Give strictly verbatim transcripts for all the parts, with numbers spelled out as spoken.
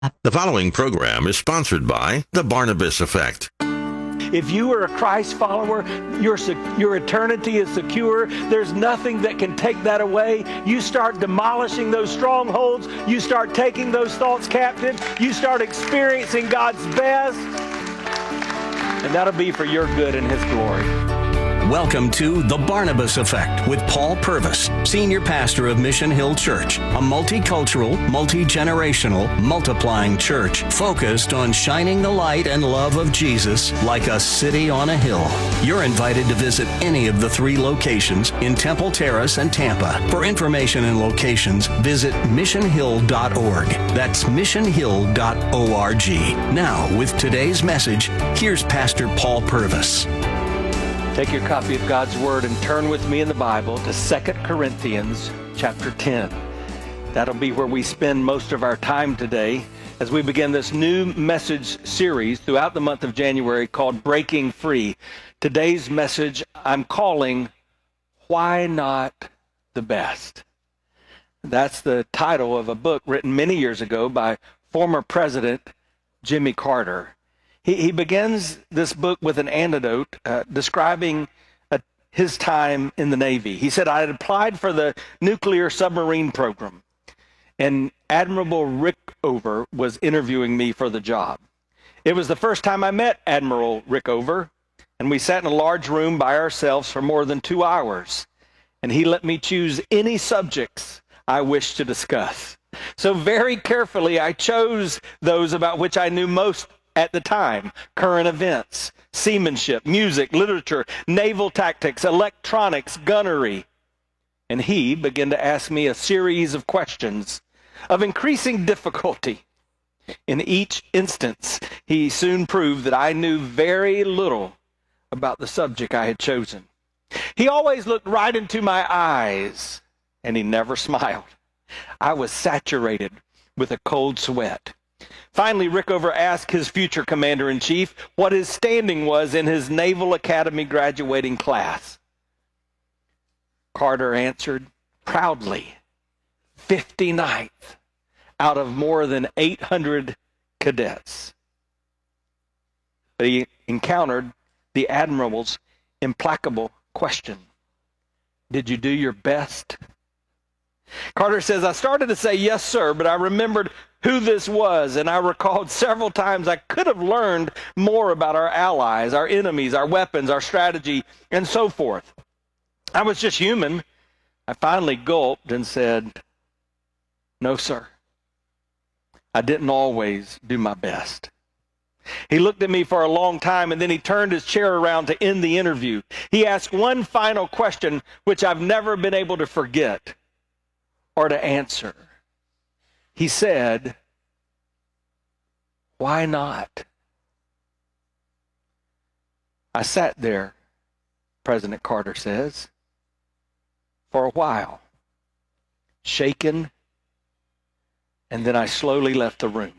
The following program is sponsored by The Barnabas Effect. If you are a Christ follower, your, your eternity is secure. There's nothing that can take that away. You start demolishing those strongholds. You start taking those thoughts captive. You start experiencing God's best. And that'll be for your good and His glory. Welcome to The Barnabas Effect with Paul Purvis, Senior Pastor of Mission Hill Church, a multicultural, multi-generational, multiplying church focused on shining the light and love of Jesus like a city on a hill. You're invited to visit any of the three locations in Temple Terrace and Tampa. For information and locations, visit mission hill dot org. That's mission hill dot org. Now, with today's message, here's Pastor Paul Purvis. Take your copy of God's Word and turn with me in the Bible to Second Corinthians chapter ten. That'll be where we spend most of our time today as we begin this new message series throughout the month of January called Breaking Free. Today's message I'm calling, Why Not the Best? That's the title of a book written many years ago by former President Jimmy Carter. He, he begins this book with an anecdote uh, describing uh, his time in the Navy. He said, I had applied for the nuclear submarine program, and Admiral Rickover was interviewing me for the job. It was the first time I met Admiral Rickover, and we sat in a large room by ourselves for more than two hours, and he let me choose any subjects I wished to discuss. So very carefully, I chose those about which I knew most at the time: current events, seamanship, music, literature, naval tactics, electronics, gunnery. And he began to ask me a series of questions of increasing difficulty. In each instance, he soon proved that I knew very little about the subject I had chosen. He always looked right into my eyes, and he never smiled. I was saturated with a cold sweat. Finally, Rickover asked his future commander-in-chief what his standing was in his Naval Academy graduating class. Carter answered proudly, fifty-ninth out of more than eight hundred cadets. But he encountered the admiral's implacable question: did you do your best? Carter says, I started to say yes, sir, but I remembered who this was, and I recalled several times I could have learned more about our allies, our enemies, our weapons, our strategy, and so forth. I was just human. I finally gulped and said, no, sir. I didn't always do my best. He looked at me for a long time, and then he turned his chair around to end the interview. He asked one final question, which I've never been able to forget or to answer. He said, why not? I sat there, President Carter says, for a while, shaken, and then I slowly left the room.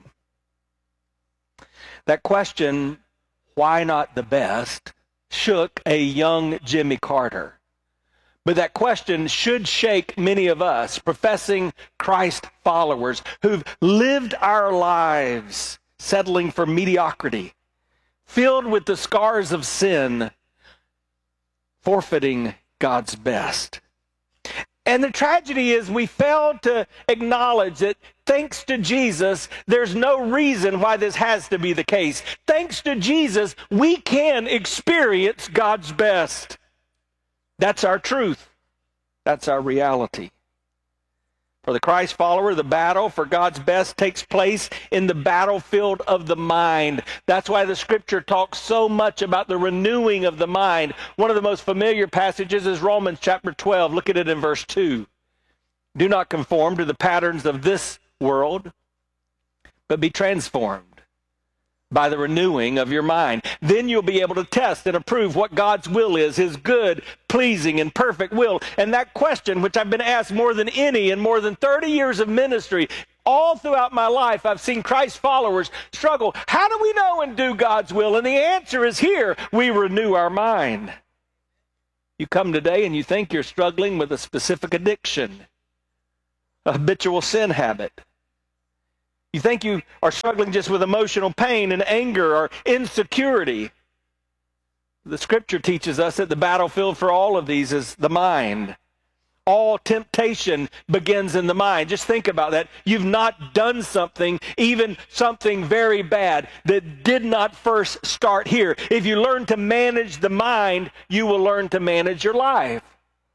That question, why not the best, shook a young Jimmy Carter. But that question should shake many of us, professing Christ followers, who've lived our lives settling for mediocrity, filled with the scars of sin, forfeiting God's best. And the tragedy is we fail to acknowledge that thanks to Jesus, there's no reason why this has to be the case. Thanks to Jesus, we can experience God's best. That's our truth. That's our reality. For the Christ follower, the battle for God's best takes place in the battlefield of the mind. That's why the Scripture talks so much about the renewing of the mind. One of the most familiar passages is Romans chapter twelve. Look at it in verse two. Do not conform to the patterns of this world, but be transformed by the renewing of your mind. Then you'll be able to test and approve what God's will is, His good, pleasing, and perfect will. And that question, which I've been asked more than any in more than thirty years of ministry, all throughout my life, I've seen Christ followers struggle. How do we know and do God's will? And the answer is here: we renew our mind. You come today and you think you're struggling with a specific addiction, a habitual sin habit. You think you are struggling just with emotional pain and anger or insecurity. The scripture teaches us that the battlefield for all of these is the mind. All temptation begins in the mind. Just think about that. You've not done something, even something very bad, that did not first start here. If you learn to manage the mind, you will learn to manage your life.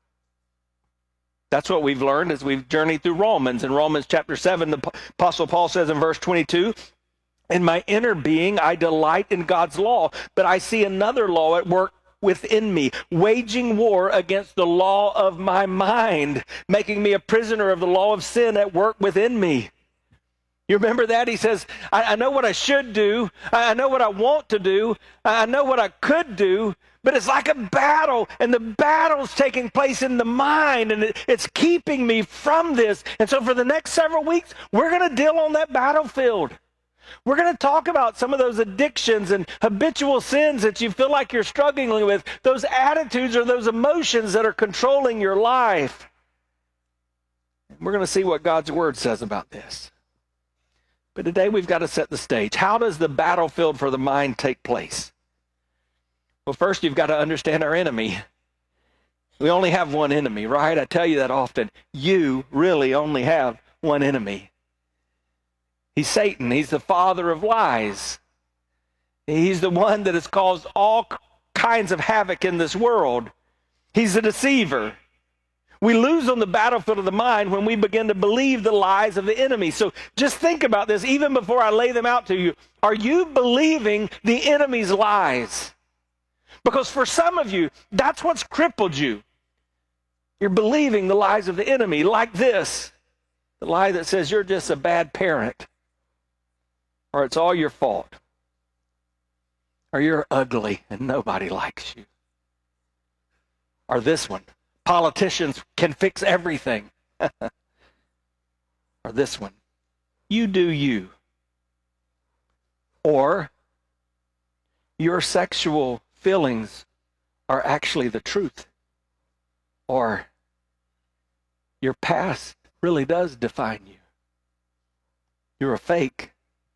That's what we've learned as we've journeyed through Romans. In Romans chapter seven, the Apostle Paul says in verse twenty-two, "In my inner being I delight in God's law, but I see another law at work within me, waging war against the law of my mind, making me a prisoner of the law of sin at work within me." You remember that? He says, I, I know what I should do. I, I know what I want to do. I, I know what I could do, but it's like a battle, and the battle's taking place in the mind, and it, it's keeping me from this. And so for the next several weeks, we're going to deal on that battlefield. We're going to talk about some of those addictions and habitual sins that you feel like you're struggling with, those attitudes or those emotions that are controlling your life. We're going to see what God's word says about this. But today we've got to set the stage. How does the battlefield for the mind take place? Well, first you've got to understand our enemy. We only have one enemy, right? I tell you that often. You really only have one enemy. He's Satan. He's the father of lies. He's the one that has caused all kinds of havoc in this world. He's a deceiver. We lose on the battlefield of the mind when we begin to believe the lies of the enemy. So just think about this even before I lay them out to you. Are you believing the enemy's lies? Because for some of you, that's what's crippled you. You're believing the lies of the enemy, like this. The lie that says you're just a bad parent. Or it's all your fault. Or you're ugly and nobody likes you. Or this one, politicians can fix everything. Or this one, you do you. Or your sexual feelings are actually the truth. Or your past really does define you. You're a fake.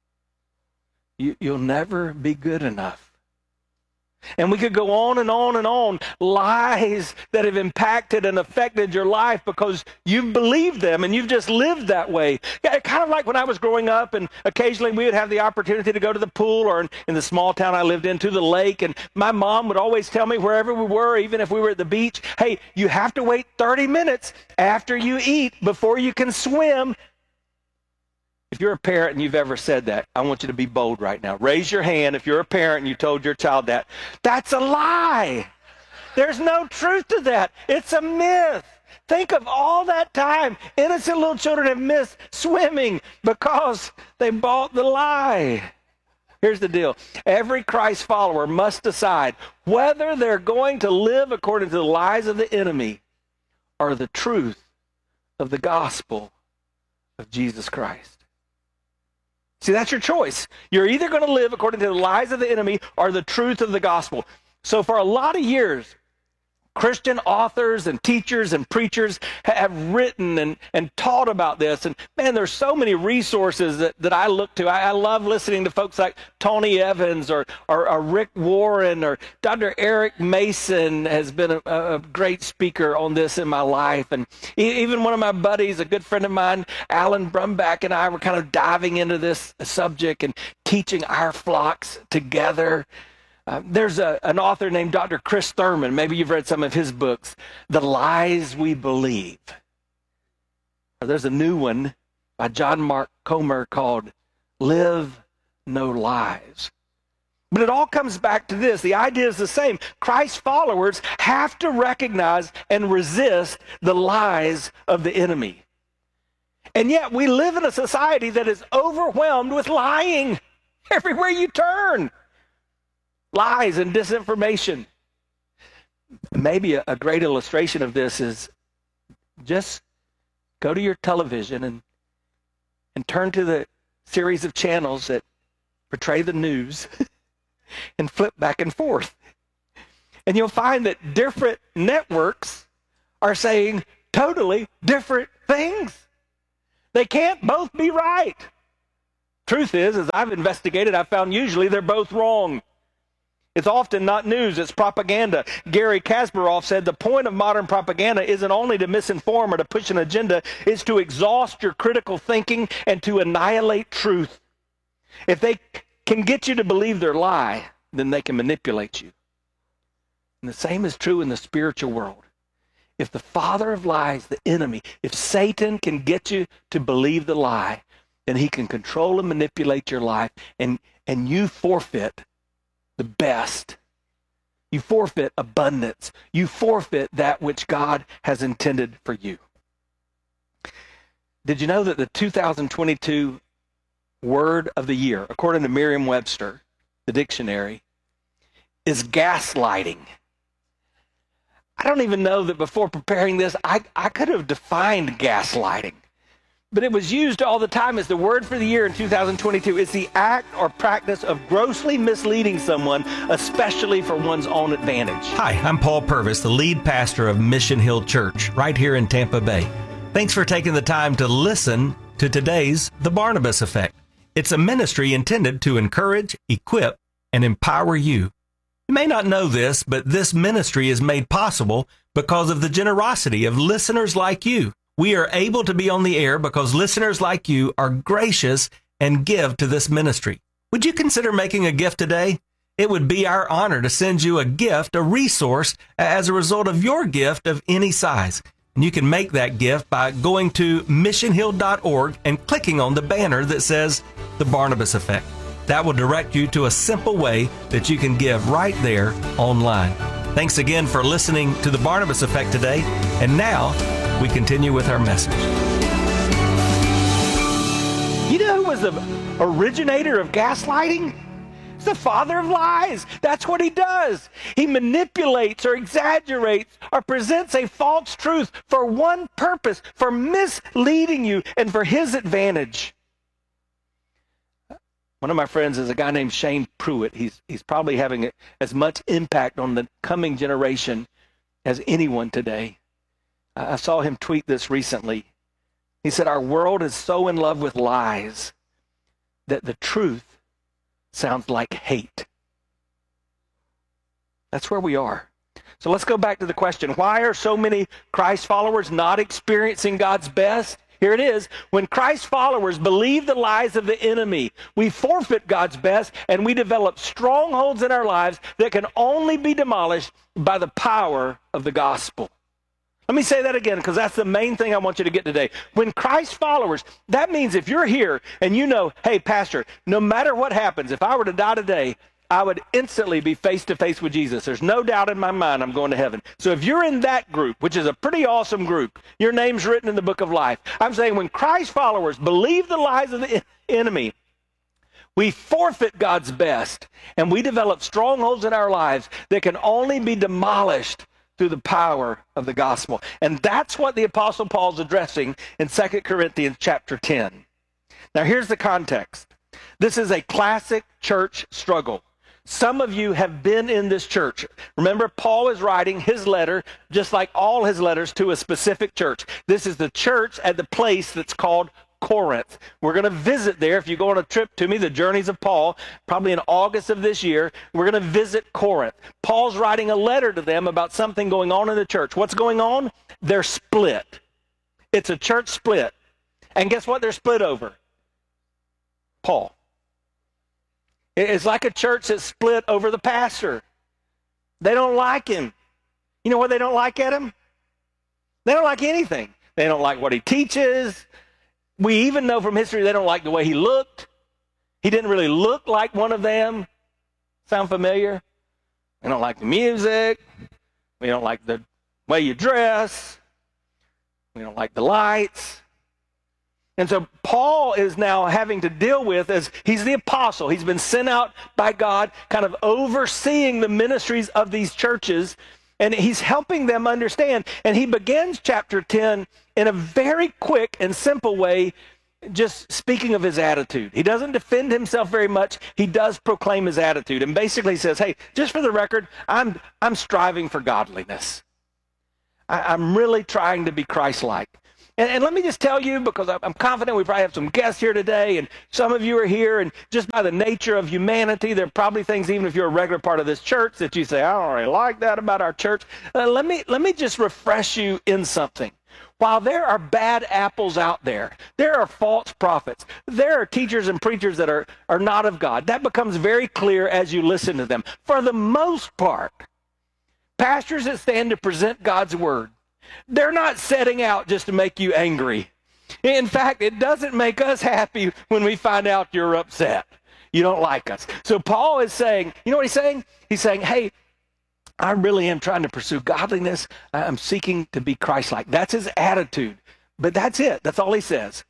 You, you'll never be good enough. And we could go on and on and on. Lies that have impacted and affected your life because you've believed them and you've just lived that way. Yeah, kind of like when I was growing up, and occasionally we would have the opportunity to go to the pool, or in, in the small town I lived in, to the lake. And my mom would always tell me wherever we were, even if we were at the beach, hey, you have to wait thirty minutes after you eat before you can swim. If you're a parent and you've ever said that, I want you to be bold right now. Raise your hand if you're a parent and you told your child that. That's a lie. There's no truth to that. It's a myth. Think of all that time innocent little children have missed swimming because they bought the lie. Here's the deal. Every Christ follower must decide whether they're going to live according to the lies of the enemy or the truth of the gospel of Jesus Christ. See, that's your choice. You're either going to live according to the lies of the enemy or the truth of the gospel. So for a lot of years, Christian authors and teachers and preachers have written and, and taught about this. And man, there's so many resources that, that I look to. I, I love listening to folks like Tony Evans or, or, or Rick Warren, or Doctor Eric Mason has been a, a great speaker on this in my life. And even one of my buddies, a good friend of mine, Alan Brumback, and I were kind of diving into this subject and teaching our flocks together. Uh, there's a, an author named Doctor Chris Thurman. Maybe you've read some of his books, The Lies We Believe. Or there's a new one by John Mark Comer called Live No Lies. But it all comes back to this. The idea is the same. Christ's followers have to recognize and resist the lies of the enemy. And yet we live in a society that is overwhelmed with lying everywhere you turn. Lies and disinformation. Maybe a, a great illustration of this is just go to your television and and turn to the series of channels that portray the news and flip back and forth. And you'll find that different networks are saying totally different things. They can't both be right. Truth is, as I've investigated, I've found usually they're both wrong. It's often not news, it's propaganda. Gary Kasparov said the point of modern propaganda isn't only to misinform or to push an agenda, it's to exhaust your critical thinking and to annihilate truth. If they can get you to believe their lie, then they can manipulate you. And the same is true in the spiritual world. If the father of lies, the enemy, if Satan can get you to believe the lie, then he can control and manipulate your life, and, and you forfeit the best. You forfeit abundance. You forfeit that which God has intended for you. Did you know that the two thousand twenty-two word of the year, according to Merriam-Webster, the dictionary, is gaslighting? I don't even know that before preparing this, I, I could have defined gaslighting. But it was used all the time as the word for the year in two thousand twenty-two. It's the act or practice of grossly misleading someone, especially for one's own advantage. Hi, I'm Paul Purvis, the lead pastor of Mission Hill Church, right here in Tampa Bay. Thanks for taking the time to listen to today's The Barnabas Effect. It's a ministry intended to encourage, equip, and empower you. You may not know this, but this ministry is made possible because of the generosity of listeners like you. We are able to be on the air because listeners like you are gracious and give to this ministry. Would you consider making a gift today? It would be our honor to send you a gift, a resource, as a result of your gift of any size. And you can make that gift by going to mission hill dot org and clicking on the banner that says The Barnabas Effect. That will direct you to a simple way that you can give right there online. Thanks again for listening to The Barnabas Effect today. And now, we continue with our message. You know who was the originator of gaslighting? It's the father of lies. That's what he does. He manipulates or exaggerates or presents a false truth for one purpose, for misleading you and for his advantage. One of my friends is a guy named Shane Pruitt. He's, he's probably having as much impact on the coming generation as anyone today. I saw him tweet this recently. He said, our world is so in love with lies that the truth sounds like hate. That's where we are. So let's go back to the question. Why are so many Christ followers not experiencing God's best? Here it is. When Christ followers believe the lies of the enemy, we forfeit God's best and we develop strongholds in our lives that can only be demolished by the power of the gospel. Let me say that again, because that's the main thing I want you to get today. When Christ followers, that means if you're here and you know, hey, pastor, no matter what happens, if I were to die today, I would instantly be face-to-face with Jesus. There's no doubt in my mind I'm going to heaven. So if you're in that group, which is a pretty awesome group, your name's written in the book of life. I'm saying when Christ followers believe the lies of the enemy, we forfeit God's best, and we develop strongholds in our lives that can only be demolished through the power of the gospel. And that's what the Apostle Paul's addressing in Second Corinthians chapter ten. Now here's the context. This is a classic church struggle. Some of you have been in this church. Remember, Paul is writing his letter, just like all his letters, to a specific church. This is the church at the place that's called Corinth. We're going to visit there. If you go on a trip to me, the Journeys of Paul, probably in August of this year, we're going to visit Corinth. Paul's writing a letter to them about something going on in the church. What's going on? They're split. It's a church split. And guess what they're split over? Paul. It's like a church that's split over the pastor. They don't like him. You know what they don't like at him? They don't like anything. They don't like what he teaches. We even know from history they don't like the way he looked. He didn't really look like one of them. Sound familiar? They don't like the music. We don't like the way you dress. We don't like the lights. And so Paul is now having to deal with, as he's the apostle, he's been sent out by God, kind of overseeing the ministries of these churches, and he's helping them understand. And he begins chapter ten in a very quick and simple way, just speaking of his attitude. He doesn't defend himself very much. He does proclaim his attitude, and basically says, hey, just for the record, I'm, I'm striving for godliness. I, I'm really trying to be Christ-like. And, and let me just tell you, because I'm confident we probably have some guests here today, and some of you are here, and just by the nature of humanity, there are probably things, even if you're a regular part of this church, that you say, I don't really like that about our church. Uh, let me, let me just refresh you in something. While there are bad apples out there, there are false prophets, there are teachers and preachers that are, are not of God. That becomes very clear as you listen to them. For the most part, pastors that stand to present God's word, they're not setting out just to make you angry. In fact, it doesn't make us happy when we find out you're upset. You don't like us. So Paul is saying, you know what he's saying? He's saying, hey, I really am trying to pursue godliness. I'm seeking to be Christ-like. That's his attitude. But that's it. That's all he says.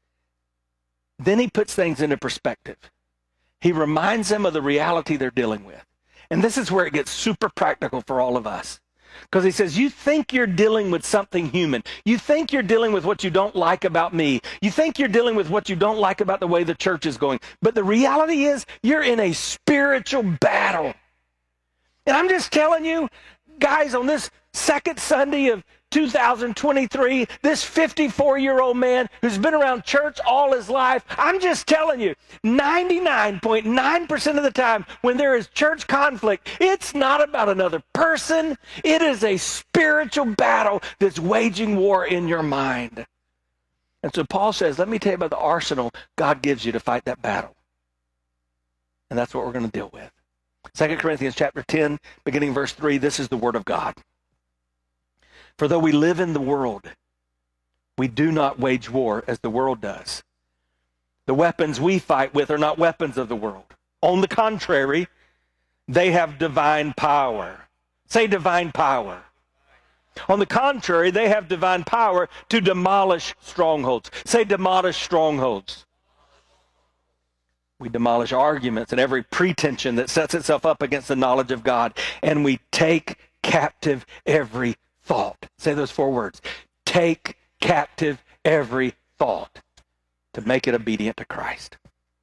Then he puts things into perspective. He reminds them of the reality they're dealing with. And this is where it gets super practical for all of us. Because he says, you think you're dealing with something human. You think you're dealing with what you don't like about me. You think you're dealing with what you don't like about the way the church is going. But the reality is, you're in a spiritual battle. And I'm just telling you, guys, on this second Sunday of two thousand twenty-three, this fifty-four-year-old man who's been around church all his life, I'm just telling you, ninety-nine point nine percent of the time when there is church conflict, it's not about another person. It is a spiritual battle that's waging war in your mind. And so Paul says, let me tell you about the arsenal God gives you to fight that battle. And that's what we're going to deal with. Second Corinthians chapter ten, beginning verse three, this is the word of God. For though we live in the world, we do not wage war as the world does. The weapons we fight with are not weapons of the world. On the contrary, they have divine power. Say divine power. On the contrary, they have divine power to demolish strongholds. Say demolish strongholds. We demolish arguments and every pretension that sets itself up against the knowledge of God. And we take captive every thought. Say those four words. Take captive every thought to make it obedient to Christ.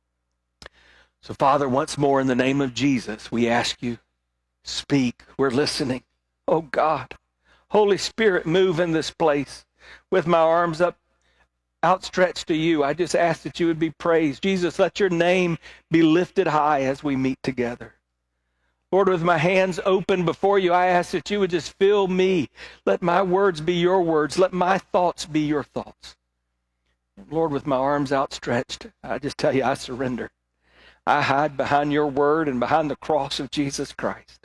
So, Father, once more in the name of Jesus, we ask you, speak. We're listening. Oh, God. Holy Spirit, move in this place. With my arms up, outstretched to you, I just ask that you would be praised. Jesus, let your name be lifted high as we meet together. Lord, with my hands open before you, I ask that you would just fill me. Let my words be your words. Let my thoughts be your thoughts. Lord, with my arms outstretched, I just tell you, I surrender. I hide behind your word and behind the cross of Jesus Christ.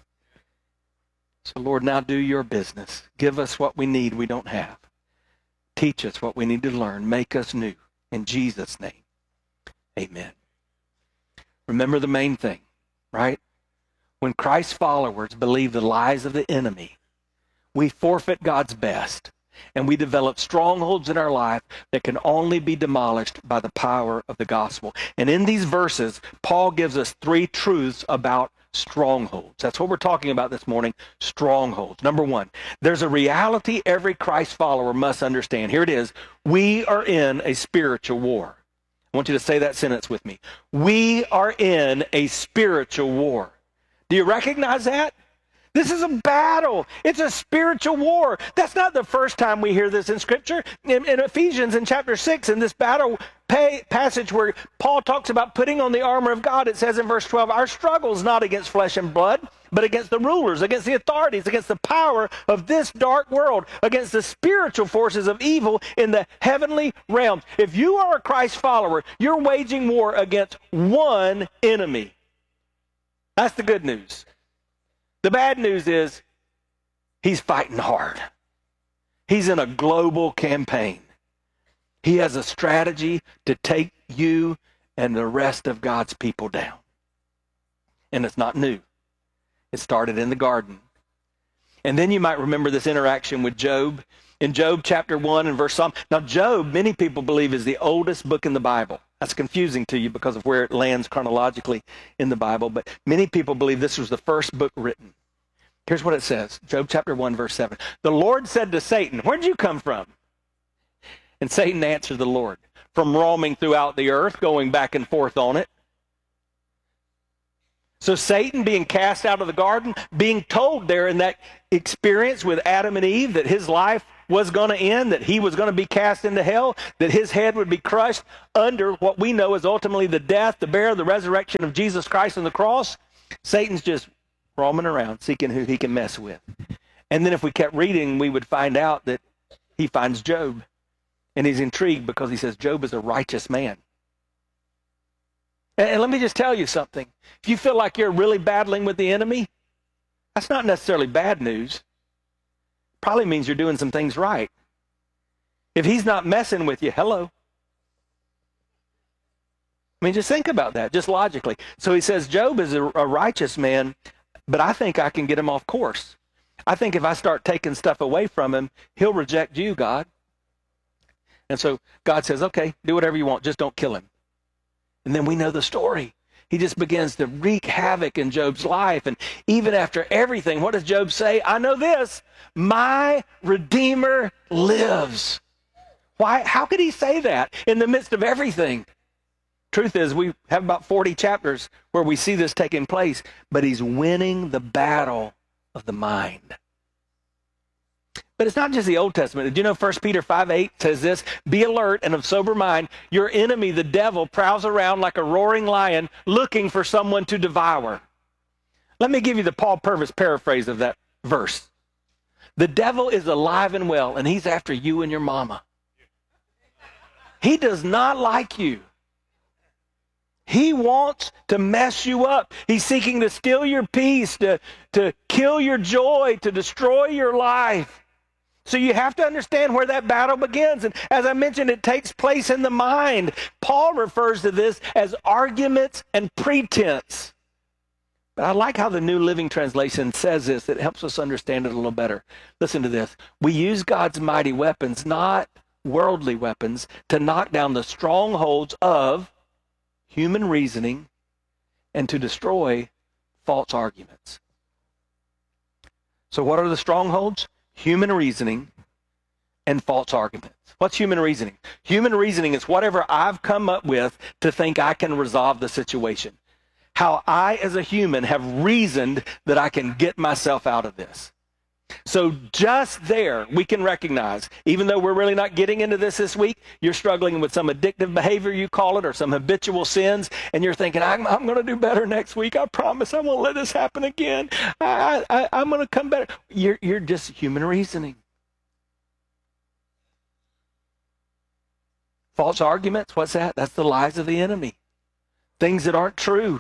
So, Lord, now do your business. Give us what we need we don't have. Teach us what we need to learn. Make us new. In Jesus' name, amen. Remember the main thing, right? When Christ's followers believe the lies of the enemy, we forfeit God's best, and we develop strongholds in our life that can only be demolished by the power of the gospel. And in these verses, Paul gives us three truths about strongholds. That's what we're talking about this morning, strongholds. Number one, there's a reality every Christ follower must understand. Here it is. We are in a spiritual war. I want you to say that sentence with me. We are in a spiritual war. Do you recognize that? This is a battle. It's a spiritual war. That's not the first time we hear this in Scripture. In, in Ephesians in chapter six, in this battle pay, passage where Paul talks about putting on the armor of God, it says in verse twelve, our struggle is not against flesh and blood, but against the rulers, against the authorities, against the power of this dark world, against the spiritual forces of evil in the heavenly realms. If you are a Christ follower, you're waging war against one enemy. That's the good news. The bad news is he's fighting hard. He's in a global campaign. He has a strategy to take you and the rest of God's people down. And it's not new. It started in the garden. And then you might remember this interaction with Job. In Job chapter one and verse Psalm. Now Job, many people believe, is the oldest book in the Bible. That's confusing to you because of where it lands chronologically in the Bible. But many people believe this was the first book written. Here's what it says. Job chapter one, verse seven. The Lord said to Satan, where'd you come from? And Satan answered the Lord, from roaming throughout the earth, going back and forth on it. So Satan being cast out of the garden, being told there in that experience with Adam and Eve that his life was going to end, that he was going to be cast into hell, that his head would be crushed under what we know is ultimately the death, the burial, the resurrection of Jesus Christ on the cross, Satan's just roaming around seeking who he can mess with. And then if we kept reading, we would find out that he finds Job. And he's intrigued because he says Job is a righteous man. And let me just tell you something. If you feel like you're really battling with the enemy, that's not necessarily bad news. Probably means you're doing some things right. If he's not messing with you, hello. I mean, just think about that, just logically. So he says Job is a, a righteous man, but I think I can get him off course. I think if I start taking stuff away from him, he'll reject you, God. And so God says, okay, do whatever you want, just don't kill him. And then we know the story. He just begins to wreak havoc in Job's life. And even after everything, what does Job say? I know this, my Redeemer lives. Why? How could he say that in the midst of everything? Truth is, we have about forty chapters where we see this taking place, but he's winning the battle of the mind. But it's not just the Old Testament. Did you know First Peter five eight says this? Be alert and of sober mind. Your enemy, the devil, prowls around like a roaring lion looking for someone to devour. Let me give you the Paul Purvis paraphrase of that verse. The devil is alive and well, and he's after you and your mama. He does not like you. He wants to mess you up. He's seeking to steal your peace, to, to kill your joy, to destroy your life. So you have to understand where that battle begins. And as I mentioned, it takes place in the mind. Paul refers to this as arguments and pretense. But I like how the New Living Translation says this. It helps us understand it a little better. Listen to this. We use God's mighty weapons, not worldly weapons, to knock down the strongholds of human reasoning and to destroy false arguments. So what are the strongholds? Human reasoning and false arguments. What's human reasoning? Human reasoning is whatever I've come up with to think I can resolve the situation. How I as a human have reasoned that I can get myself out of this. So just there, we can recognize, even though we're really not getting into this this week, you're struggling with some addictive behavior, you call it, or some habitual sins, and you're thinking, I'm, I'm going to do better next week. I promise I won't let this happen again. I, I, I'm going to come better. You're, you're just human reasoning. False arguments, what's that? That's the lies of the enemy. Things that aren't true.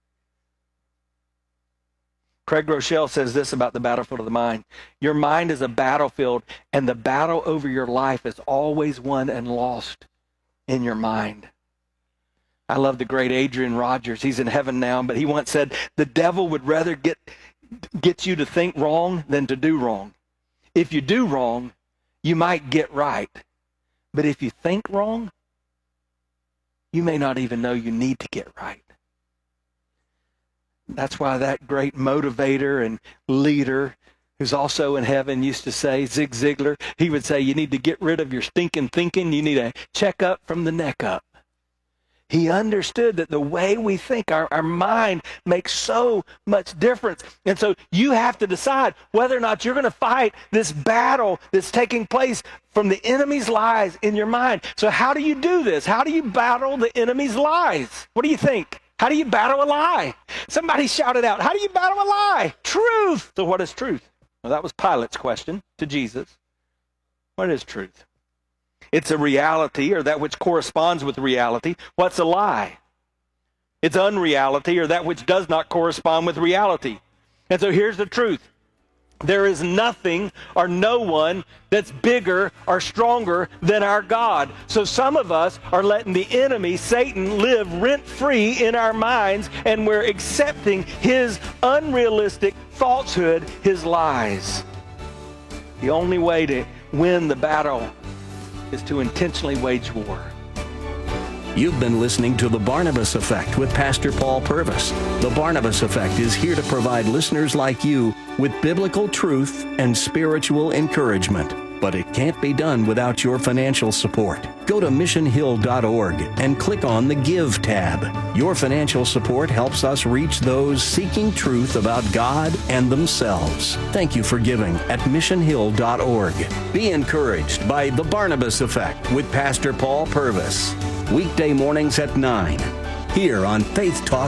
Craig Rochelle says this about the battlefield of the mind. Your mind is a battlefield, and the battle over your life is always won and lost in your mind. I love the great Adrian Rogers. He's in heaven now, but he once said, the devil would rather get, get you to think wrong than to do wrong. If you do wrong, you might get right. But if you think wrong, you may not even know you need to get right. That's why that great motivator and leader who's also in heaven used to say, Zig Ziglar, he would say, you need to get rid of your stinking thinking. You need a checkup from the neck up. He understood that the way we think, our, our mind makes so much difference. And so you have to decide whether or not you're going to fight this battle that's taking place from the enemy's lies in your mind. So how do you do this? How do you battle the enemy's lies? What do you think? How do you battle a lie? Somebody shouted out, how do you battle a lie? Truth. So what is truth? Well, that was Pilate's question to Jesus. What is truth? It's a reality, or that which corresponds with reality. What's a lie? It's unreality, or that which does not correspond with reality. And so here's the truth. There is nothing or no one that's bigger or stronger than our God. So some of us are letting the enemy, Satan, live rent-free in our minds, and we're accepting his unrealistic falsehood, his lies. The only way to win the battle is to intentionally wage war. You've been listening to The Barnabas Effect with Pastor Paul Purvis. The Barnabas Effect is here to provide listeners like you with biblical truth and spiritual encouragement. but it can't be done without your financial support. Go to mission hill dot org and click on the Give tab. Your financial support helps us reach those seeking truth about God and themselves. Thank you for giving at mission hill dot org. Be encouraged by The Barnabas Effect with Pastor Paul Purvis. Weekday mornings at nine, here on Faith Talk